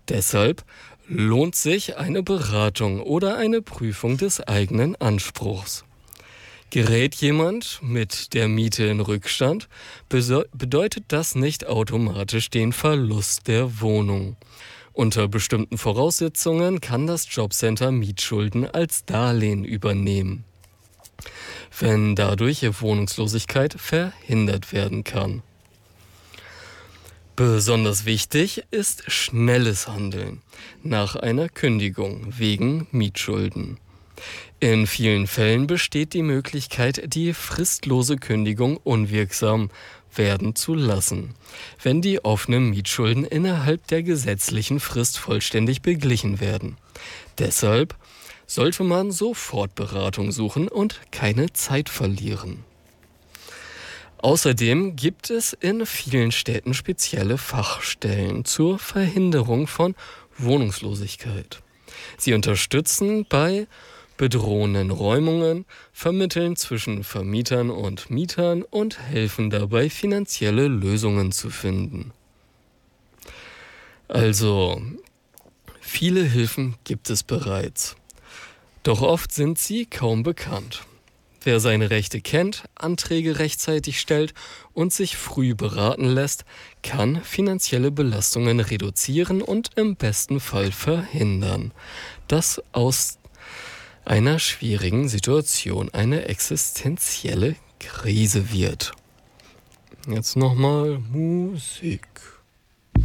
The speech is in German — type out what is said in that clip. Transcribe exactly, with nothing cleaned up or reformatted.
Deshalb lohnt sich eine Beratung oder eine Prüfung des eigenen Anspruchs. Gerät jemand mit der Miete in Rückstand, beso- bedeutet das nicht automatisch den Verlust der Wohnung. Unter bestimmten Voraussetzungen kann das Jobcenter Mietschulden als Darlehen übernehmen, wenn dadurch Wohnungslosigkeit verhindert werden kann. Besonders wichtig ist schnelles Handeln nach einer Kündigung wegen Mietschulden. In vielen Fällen besteht die Möglichkeit, die fristlose Kündigung unwirksam werden zu lassen, wenn die offenen Mietschulden innerhalb der gesetzlichen Frist vollständig beglichen werden. Deshalb sollte man sofort Beratung suchen und keine Zeit verlieren. Außerdem gibt es in vielen Städten spezielle Fachstellen zur Verhinderung von Wohnungslosigkeit. Sie unterstützen bei bedrohenden Räumungen, vermitteln zwischen Vermietern und Mietern und helfen dabei, finanzielle Lösungen zu finden. Also, viele Hilfen gibt es bereits, doch oft sind sie kaum bekannt. Wer seine Rechte kennt, Anträge rechtzeitig stellt und sich früh beraten lässt, kann finanzielle Belastungen reduzieren und im besten Fall verhindern, dass aus einer schwierigen Situation eine existenzielle Krise wird. Jetzt nochmal Musik.